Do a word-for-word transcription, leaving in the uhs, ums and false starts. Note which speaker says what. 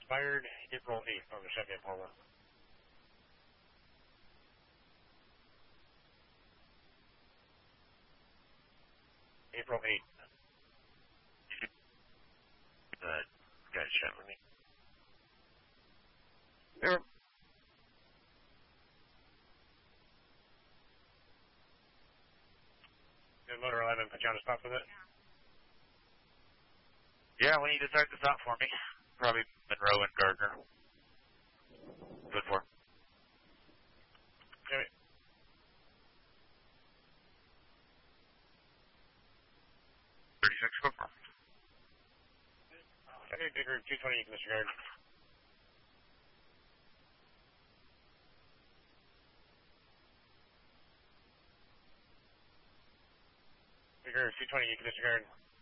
Speaker 1: expired April eighth on the Chevy Impala. April eighth.
Speaker 2: Uh, got shot with me.
Speaker 1: Yep. Did Motor eleven put you on the spot for that?
Speaker 2: Yeah, we need to start this out for me. Probably Monroe and Gardner. Good for.
Speaker 1: Okay.
Speaker 2: thirty-six, go for.
Speaker 1: Okay, Digger two twenty, you can disregard. Digger two twenty, you can disregard.